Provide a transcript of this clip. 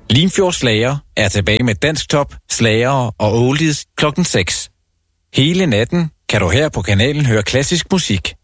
Limfjords Slager er tilbage med dansktop, slager og oldies klokken 6. Hele natten kan du her på kanalen høre klassisk musik.